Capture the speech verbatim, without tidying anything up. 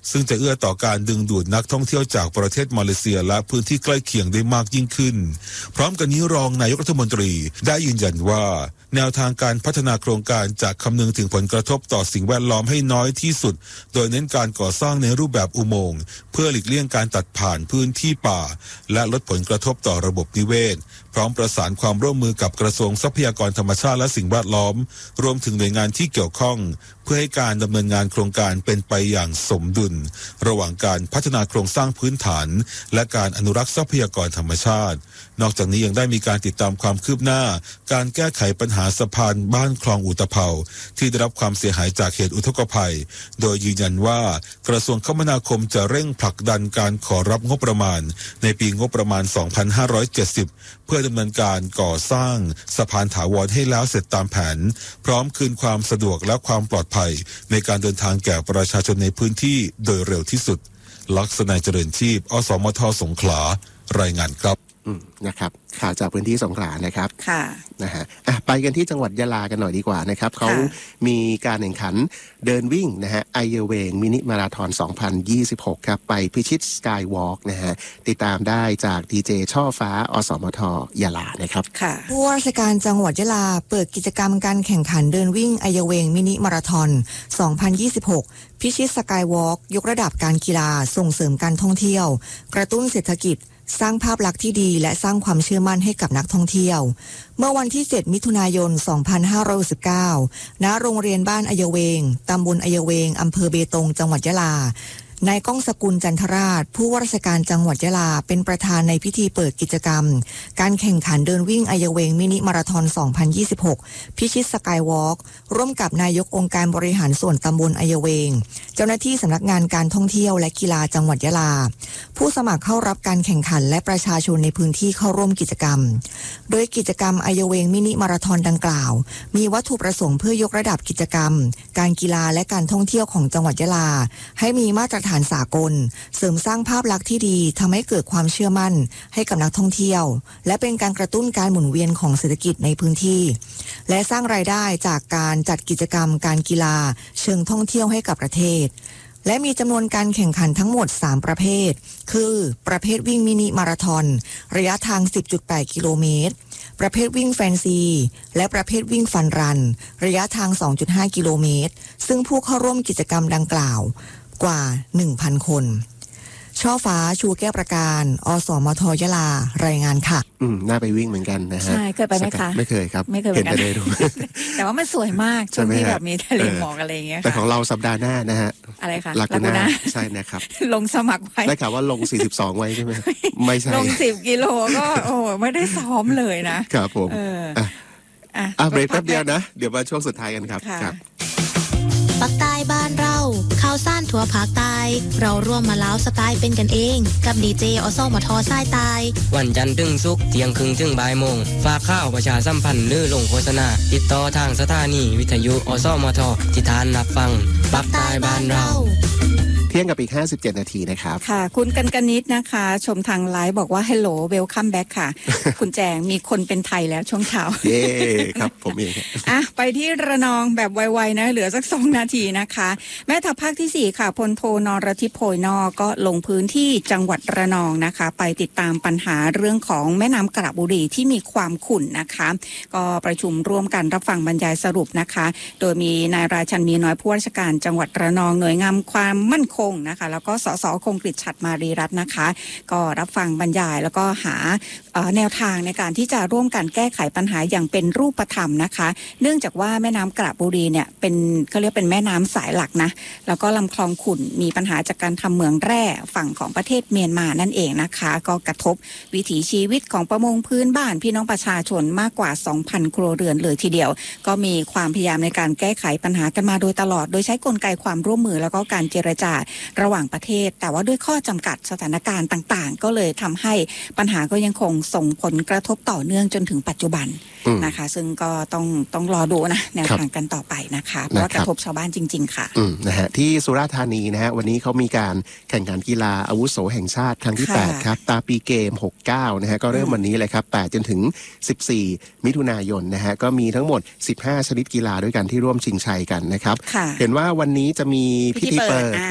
ซึ่งจะเอื้อต่อการดึงดูดนักท่องเที่ยวจากประเทศมาเลเซียและพื้นที่ใกล้เคียงได้มากยิ่งขึ้นพร้อมกันนี้รองนายกรัฐมนตรีได้ยืนยันว่าแนวทางการพัฒนาโครงการจะคำนึงถึงผลกระทบต่อสิ่งแวดล้อมให้น้อยที่สุดโดยเน้นการก่อสร้างในรูปแบบอุโมงค์เพื่อหลีกเลี่ยงการตัดผ่านพื้นที่ป่าและลดผลกระทบต่อระบบนิเวศพร้อมประสานความร่วมมือกับกระทรวงทรัพยากรธรรมชาติและสิ่งแวดล้อมรวมถึงหน่วยงานที่เกี่ยวข้องเพื่อให้การดำเนินงานโครงการเป็นไปอย่างสมดุลระหว่างการพัฒนาโครงสร้างพื้นฐานและการอนุรักษ์ทรัพยากรธรรมชาตินอกจากนี้ยังได้มีการติดตามความคืบหน้าการแก้ไขปัญหาสะพานบ้านคลองอุตภเปาที่ได้รับความเสียหายจากเหตุอุทกภัยโดยยืนยันว่ากระทรวงคมนาคมจะเร่งผลักดันการขอรับงบประมาณในปีงบประมาณสองพันห้าร้อยเจ็ดสิบเพื่อดำเนินการก่อสร้างสะพานถาวรให้แล้วเสร็จตามแผนพร้อมคืนความสะดวกและความปลอดภัยในการเดินทางแก่ประชาชนในพื้นที่โดยเร็วที่สุดลักษณะเจริญชีพอสมทสงขลารายงานครับนะครับข่าวจากพื้นที่สงขลานะครับค่ะนะฮะอ่ะไปกันที่จังหวัดยะลากันหน่อยดีกว่านะครับเขามีการแข่งขันเดินวิ่งนะฮะไอเยเวงมินิมาราธอนสองพันยี่สิบหกครับไปพิชิตสกายวอล์กนะฮะติดตามได้จากดีเจช่อฟ้าอสมทยะลานะครับค่ะผู้ว่าราชการจังหวัดยะลาเปิดกิจกรรมการแข่งขันเดินวิ่งไอเยเวงมินิมาราธอนสองพันยี่สิบหกพิชิตสกายวอล์กยกระดับการกีฬาส่งเสริมการท่องเที่ยวกระตุ้นเศรษฐกิจสร้างภาพลักษณ์ที่ดีและสร้างความเชื่อมั่นให้กับนักท่องเที่ยวเมื่อวันที่เจ็ดมิถุนายนสองพันห้าร้อยหกสิบเก้าณโรงเรียนบ้านไอเยเวงตำบลไอเยเวงอำเภอเบตงจังหวัดยะลานายก้องสกุลจันทราชผู้ว่าราชการจังหวัดยะลาเป็นประธานในพิธีเปิดกิจกรรมการแข่งขันเดินวิ่งไอเยเวงมินิมาราธอนสองพันยี่สิบหกพิชิตสกายวอล์กร่วมกับนายกองค์การบริหารส่วนตำบลไอเยเวงเจ้าหน้าที่สำนักงานการท่องเที่ยวและกีฬาจังหวัดยะลาผู้สมัครเข้ารับการแข่งขันและประชาชนในพื้นที่เข้าร่วมกิจกรรมโดยกิจกรรมไอเยเวงมินิมาราธอนดังกล่าวมีวัตถุประสงค์เพื่อยกระดับกิจกรรมการกีฬาและการท่องเที่ยวของจังหวัดยะลาให้มีมาตรฐานสากลเสริมสร้างภาพลักษณ์ที่ดีทำให้เกิดความเชื่อมั่นให้กับนักท่องเที่ยวและเป็นการกระตุ้นการหมุนเวียนของเศรษฐกิจในพื้นที่และสร้างรายได้จากการจัดกิจกรรมการกีฬาเชิงท่องเที่ยวให้กับประเทศและมีจำนวนการแข่งขันทั้งหมดสามประเภทคือประเภทวิ่งมินิมาราธอนระยะทาง สิบจุดแปด กิโลเมตรประเภทวิ่งแฟนซีและประเภทวิ่งฟันรันระยะทาง สองจุดห้า กิโลเมตรซึ่งผู้เข้าร่วมกิจกรรมดังกล่าวกว่า หนึ่งพัน คนช่อฟ้าชูแก้วประการอสมทยะลารายงานค่ะอืมน่าไปวิ่งเหมือนกันนะฮะใช่เคยไปไหมคะไม่เคยครับไม่เคยเหมือนกันเห็นแต่ในรูปแต่ว่ามันสวยมากช่วงที่แบบมีทะเลหมอกอะไรอย่างเงี้ยแต่ของเราสัปดาห์หน้านะฮะอะไรคะลากูน่าใช่นะครับลงสมัครไว้ได้ข่าวว่าลงสี่สิบสองไว้ใช่ไหมไม่ใช่ลงสิบกิโลก็โอ้ไม่ได้ซ้อมเลยนะครับผมเอออ่ะอ่ะเบรกแป๊บเดียวนะเดี๋ยวมาช่วงสุดท้ายกันครับครับภาคใต้บ้านเราข่าวซ่านทั่วภาคใต้เราร่วมมาเล้าสไตล์เป็นกันเองกับดีเจอสมทสายใต้วันจันทร์ถึงศุกร์เที่ยงครึ่งถึงบ่ายโมงฝากข่าวประชาสัมพันธ์หรือลงโฆษณาติดต่อทางสถานีวิทยุอสมทที่ทานรับฟังภาคใต้บ้านเราเที่ยงกับอีกห้าสิบเจ็ดนาทีนะครับค่ะคุณกันกนิษฐ์นะคะชมทางไลฟ์บอกว่า Hello Welcome back ค่ะ คุณแจงมีคนเป็นไทยแล้วช่วงเช้าเย้ครับผมเองอ่ะไปที่ระนองแบบไวๆนะเหลือสักสองนาทีนะคะแม่ทัพภาคที่สี่ค่ะพลโทนรทิพย์โพยนอกก็ลงพื้นที่จังหวัดระนองนะคะไปติดตามปัญหาเรื่องของแม่น้ำกระบุรีที่มีความขุ่นนะคะก็ประชุมร่วมกันรับฟังบรรยายสรุปนะคะโดยมีนายราชันมีน้อยผู้ว่าราชการจังหวัดระนองหน่วยงานความมั่นคงนะคะแล้วก็สสคงกฤษฉัตรมารีรัตน์นะคะก็รับฟังบรรยายแล้วก็หาแนวทางในการที่จะร่วมกันแก้ไขปัญหาอย่างเป็นรูปธรรมนะคะเนื่องจากว่าแม่น้ำกระบุรีเนี่ยเป็นเขาเรียกเป็นแม่น้ำสายหลักนะแล้วก็ลำคลองขุ่นมีปัญหาจากการทำเหมืองแร่ฝั่งของประเทศเมียนมานั่นเองนะคะก็กระทบวิถีชีวิตของประมงพื้นบ้านพี่น้องประชาชนมากกว่า สองพัน ครัวเรือนเลยทีเดียวก็มีความพยายามในการแก้ไขปัญหากันมาโดยตลอดโดยใช้กลไกความร่วมมือแล้วก็การเจรจาระหว่างประเทศแต่ว่าด้วยข้อจำกัดสถานการณ์ต่างๆก็เลยทำให้ปัญหาก็ยังคงส่งผลกระทบต่อเนื่องจนถึงปัจจุบันนะคะซึ่งก็ต้องต้องรอดูนะแนวทางกันต่อไปนะคะเพราะว่ากระทบชาวบ้านจริงๆค่ะนะฮะที่สุราษฎร์ธานีนะฮะวันนี้เขามีการแข่งขันกีฬาอาวุโสแห่งชาติครั้งที่แปดครับตาปีเกมหกสิบเก้านะฮะก็เริ่มวันนี้เลยครับแปดจนถึงสิบสี่มิถุนายนนะฮะก็มีทั้งหมดสิบห้าชนิดกีฬาด้วยกันที่ร่วมชิงชัยกันนะครับเห็นว่าวันนี้จะมีพิธีเปิด